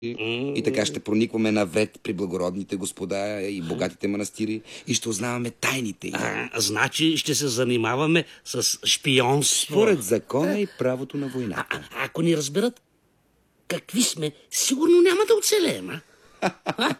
И така ще проникваме навет при благородните господа и богатите манастири и ще узнаваме тайните им. Значи ще се занимаваме с шпионство. Според закона и правото на войната. Ако ни разберат какви сме, сигурно няма да оцелеем,